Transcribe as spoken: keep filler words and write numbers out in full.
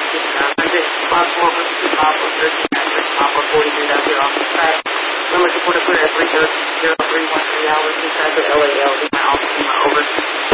five four one two Papa, thirteen Patrick, Papa, forty-three, that's it off the track. Number support clear at three zero three one three hours, two traffic, L A L, my office, over.